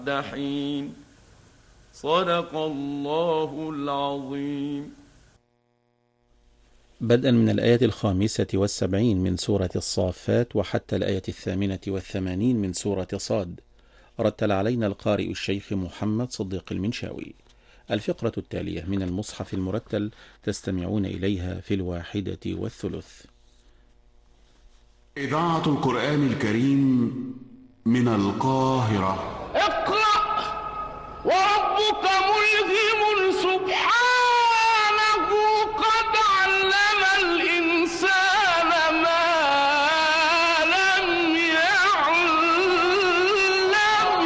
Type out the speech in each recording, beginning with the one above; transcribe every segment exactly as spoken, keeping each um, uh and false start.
دحين صدق الله العظيم. بدءا من الآية الخامسة والسبعين من سورة الصافات وحتى الآية الثامنة والثمانين من سورة صاد. رتل علينا القارئ الشيخ محمد صديق المنشاوي. الفقرة التالية من المصحف المرتل تستمعون إليها في الواحدة والثلث. إذاعة القرآن الكريم من القاهرة. اقرأ وربك ملهم سبحانه قد علم الإنسان ما لم يعلم.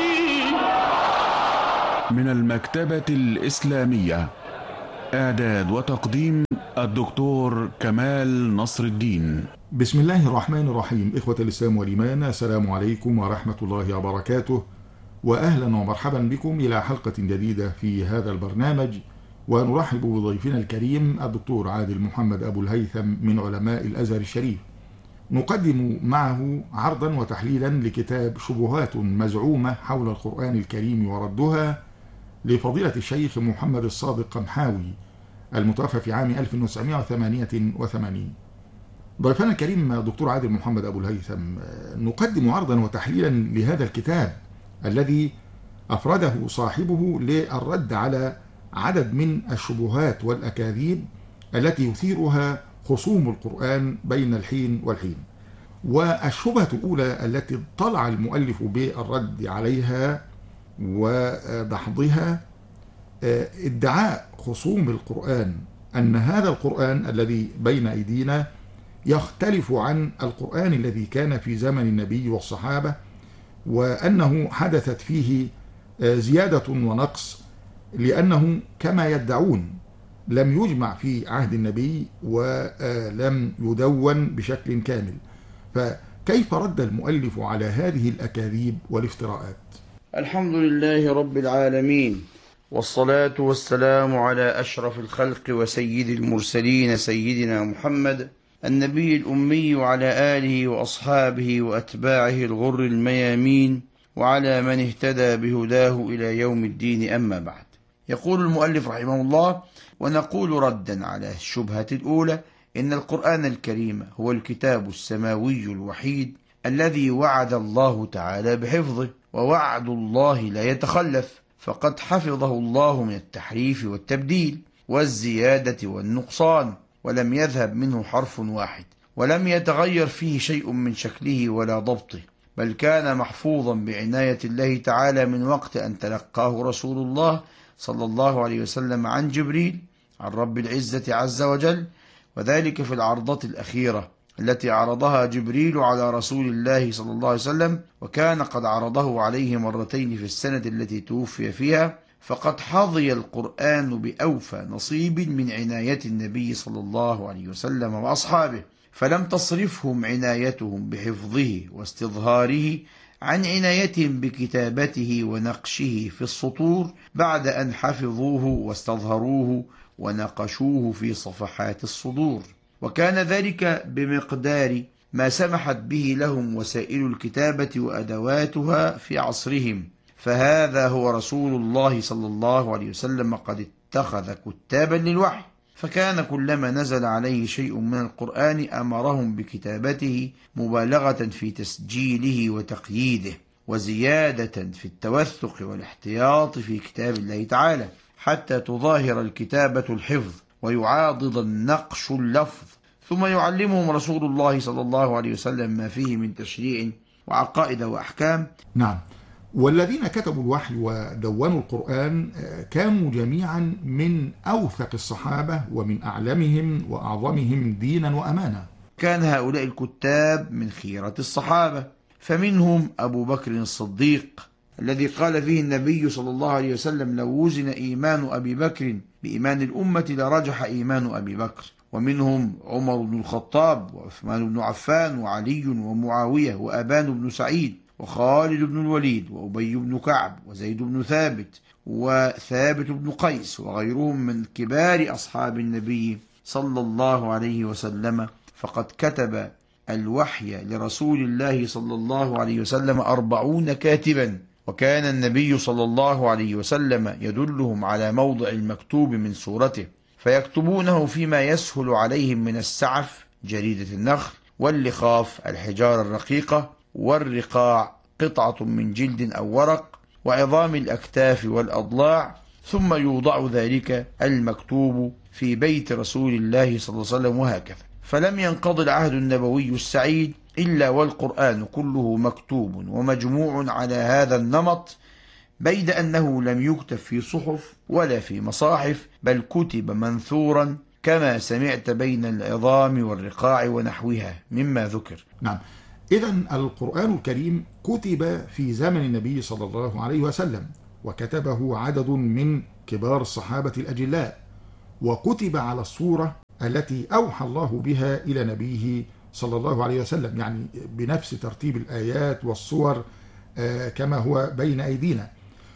من المكتبة الإسلامية، إعداد وتقديم الدكتور كمال نصر الدين. بسم الله الرحمن الرحيم. إخوة الإسلام والإيمان، السلام عليكم ورحمة الله وبركاته، وأهلا ومرحبا بكم إلى حلقة جديدة في هذا البرنامج، ونرحب بضيفنا الكريم الدكتور عادل محمد أبو الهيثم من علماء الأزهر الشريف. نقدم معه عرضا وتحليلا لكتاب شبهات مزعومة حول القرآن الكريم وردها لفضيلة الشيخ محمد الصادق قمحاوي المتوفى في عام ألف وتسعمائة وثمانية وثمانين. ضيفنا الكريم دكتور عادل محمد أبو الهيثم، نقدم عرضا وتحليلا لهذا الكتاب الذي أفرده صاحبه للرد على عدد من الشبهات والأكاذيب التي يثيرها خصوم القرآن بين الحين والحين. والشبهة الأولى التي طلع المؤلف بالرد عليها ودحضها ادعاء خصوم القرآن أن هذا القرآن الذي بين أيدينا يختلف عن القرآن الذي كان في زمن النبي والصحابة، وأنه حدثت فيه زيادة ونقص، لأنه كما يدعون لم يجمع في عهد النبي ولم يدون بشكل كامل. فكيف رد المؤلف على هذه الأكاذيب والافتراءات؟ الحمد لله رب العالمين، والصلاة والسلام على أشرف الخلق وسيد المرسلين سيدنا محمد النبي الأمي، وعلى آله وأصحابه وأتباعه الغر الميامين، وعلى من اهتدى بهداه إلى يوم الدين. أما بعد، يقول المؤلف رحمه الله: ونقول ردا على الشبهة الأولى إن القرآن الكريم هو الكتاب السماوي الوحيد الذي وعد الله تعالى بحفظه، ووعد الله لا يتخلف، فقد حفظه الله من التحريف والتبديل والزيادة والنقصان، ولم يذهب منه حرف واحد، ولم يتغير فيه شيء من شكله ولا ضبطه، بل كان محفوظا بعناية الله تعالى من وقت أن تلقاه رسول الله صلى الله عليه وسلم عن جبريل عن رب العزة عز وجل، وذلك في العرضة الأخيرة التي عرضها جبريل على رسول الله صلى الله عليه وسلم، وكان قد عرضه عليه مرتين في السنة التي توفي فيها، فقد حظي القرآن بأوفى نصيب من عناية النبي صلى الله عليه وسلم وأصحابه، فلم تصرفهم عنايتهم بحفظه واستظهاره عن عنايتهم بكتابته ونقشه في السطور، بعد أن حفظوه واستظهروه ونقشوه في صفحات الصدور. وكان ذلك بمقدار ما سمحت به لهم وسائل الكتابة وأدواتها في عصرهم، فهذا هو رسول الله صلى الله عليه وسلم قد اتخذ كتابا للوحي، فكان كلما نزل عليه شيء من القرآن أمرهم بكتابته، مبالغة في تسجيله وتقييده، وزيادة في التوثق والاحتياط في كتاب الله تعالى، حتى تظاهر الكتابة الحفظ ويعاضد النقش اللفظ، ثم يعلمهم رسول الله صلى الله عليه وسلم ما فيه من تشريع وعقائد وأحكام. نعم، والذين كتبوا الوحي ودونوا القرآن كانوا جميعا من أوثق الصحابة ومن أعلمهم وأعظمهم دينا وأمانة. كان هؤلاء الكتاب من خيرة الصحابة، فمنهم أبو بكر الصديق الذي قال فيه النبي صلى الله عليه وسلم: لو وزن إيمان أبي بكر بإيمان الأمة لرجح إيمان أبي بكر. ومنهم عمر بن الخطاب وعثمان بن عفان وعلي ومعاوية وأبان بن سعيد وخالد بن الوليد وأبي بن كعب وزيد بن ثابت وثابت بن قيس وغيرهم من كبار أصحاب النبي صلى الله عليه وسلم، فقد كتب الوحي لرسول الله صلى الله عليه وسلم أربعون كاتبا وكان النبي صلى الله عليه وسلم يدلهم على موضع المكتوب من سورته، فيكتبونه فيما يسهل عليهم من السعف جريدة النخل، واللخاف الحجارة الرقيقة، والرقاع قطعة من جلد أو ورق، وعظام الأكتاف والأضلاع، ثم يوضع ذلك المكتوب في بيت رسول الله صلى الله عليه وسلم، وهكذا. فلم ينقضي العهد النبوي السعيد إلا والقرآن كله مكتوب ومجموع على هذا النمط، بيد أنه لم يكتب في صحف ولا في مصاحف، بل كتب منثورا كما سمعت بين العظام والرقاع ونحوها مما ذكر. نعم، إذن القرآن الكريم كتب في زمن النبي صلى الله عليه وسلم، وكتبه عدد من كبار الصحابة الأجلاء، وكتب على الصورة التي أوحى الله بها إلى نبيه صلى الله عليه وسلم، يعني بنفس ترتيب الآيات والصور كما هو بين أيدينا.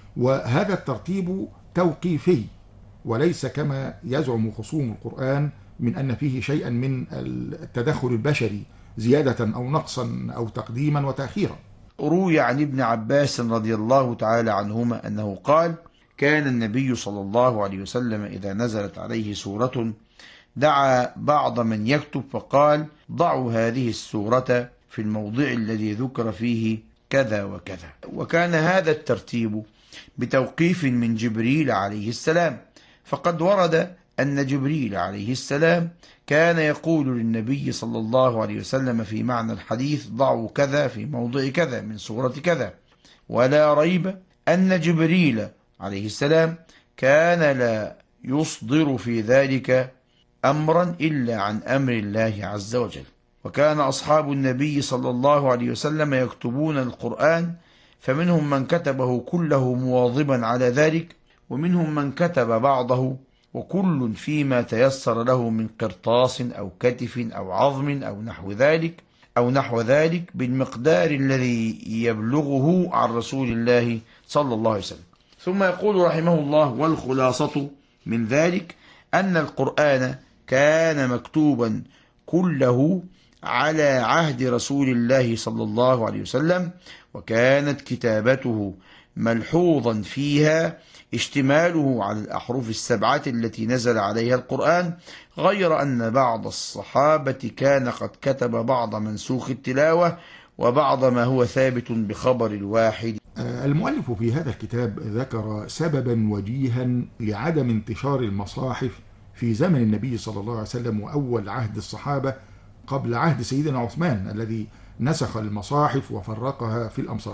وهذا الترتيب توقيفي، وليس كما يزعم خصوم القرآن من أن فيه شيئا من التدخل البشري زيادة أو نقصا أو تقديما وتأخيرا. روي عن ابن عباس رضي الله تعالى عنهما أنه قال: كان النبي صلى الله عليه وسلم إذا نزلت عليه سورة دعا بعض من يكتب فقال: ضعوا هذه السورة في الموضع الذي ذكر فيه كذا وكذا. وكان هذا الترتيب بتوقيف من جبريل عليه السلام، فقد ورد أن جبريل عليه السلام كان يقول للنبي صلى الله عليه وسلم في معنى الحديث: ضعوا كذا في موضع كذا من سورة كذا. ولا ريب أن جبريل عليه السلام كان لا يصدر في ذلك أمرا إلا عن أمر الله عز وجل. وكان أصحاب النبي صلى الله عليه وسلم يكتبون القرآن، فمنهم من كتبه كله مواظبا على ذلك، ومنهم من كتب بعضه، وكل فيما تيسر له من قرطاس أو كتف أو عظم أو نحو ذلك أو نحو ذلك بالمقدار الذي يبلغه عن رسول الله صلى الله عليه وسلم. ثم يقول رحمه الله: والخلاصة من ذلك أن القرآن كان مكتوبا كله على عهد رسول الله صلى الله عليه وسلم، وكانت كتابته ملحوظا فيها اشتماله على الأحرف السبعة التي نزل عليها القرآن، غير أن بعض الصحابة كان قد كتب بعض منسوخ التلاوة وبعض ما هو ثابت بخبر الواحد. المؤلف في هذا الكتاب ذكر سببا وجيها لعدم انتشار المصاحف في زمن النبي صلى الله عليه وسلم وأول عهد الصحابة قبل عهد سيدنا عثمان الذي نسخ المصاحف وفرقها في الأمصار.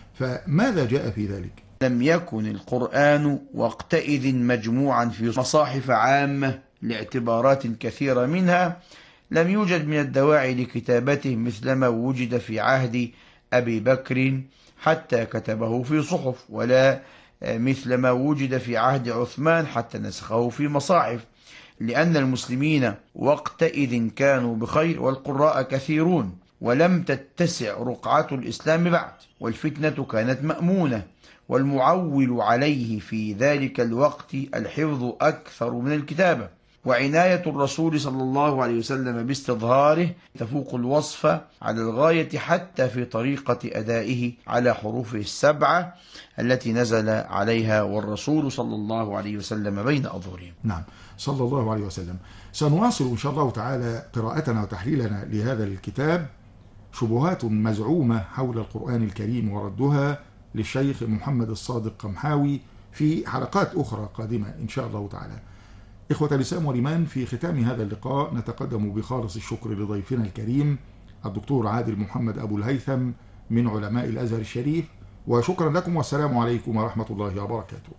فماذا جاء في ذلك؟ لم يكن القرآن وقتئذ مجموعا في مصاحف عامة لاعتبارات كثيرة، منها لم يوجد من الدواعي لكتابته مثلما وجد في عهد أبي بكر حتى كتبه في صحف، ولا مثلما وجد في عهد عثمان حتى نسخه في مصاحف، لأن المسلمين وقتئذ كانوا بخير والقراء كثيرون، ولم تتسع رقعة الإسلام بعد، والفتنة كانت مأمونة، والمعول عليه في ذلك الوقت الحفظ أكثر من الكتابة، وعناية الرسول صلى الله عليه وسلم باستظهاره تفوق الوصف على الغاية حتى في طريقة أدائه على حروفه السبعة التي نزل عليها والرسول صلى الله عليه وسلم بين أظهرهم. نعم، صلى الله عليه وسلم. سنواصل إن شاء الله تعالى قراءتنا وتحليلنا لهذا الكتاب، شبهات مزعومة حول القرآن الكريم وردها للشيخ محمد الصادق قمحاوي في حلقات أخرى قادمة إن شاء الله تعالى. إخوة الإسلام والإيمان، في ختام هذا اللقاء نتقدم بخالص الشكر لضيفنا الكريم الدكتور عادل محمد أبو الهيثم من علماء الأزهر الشريف، وشكرا لكم والسلام عليكم ورحمة الله وبركاته.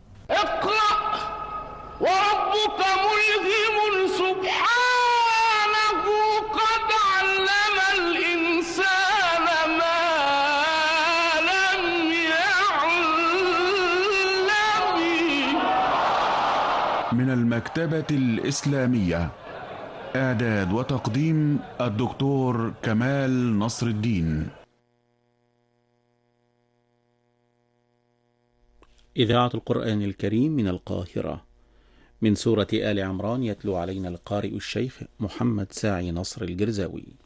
اقرأ وربك ملهم سبحانه قد علم الإنسان ما لم يعلم. من المكتبة الإسلامية، إعداد وتقديم الدكتور كمال نصر الدين. إذاعة القرآن الكريم من القاهرة، من سورة آل عمران، يتلو علينا القارئ الشيخ محمد ساعي نصر الجرزاوي.